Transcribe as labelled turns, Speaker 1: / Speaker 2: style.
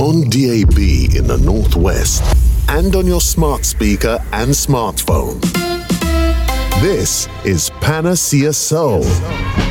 Speaker 1: on DAB in the Northwest and on your smart speaker and smartphone. This is Panacea Soul,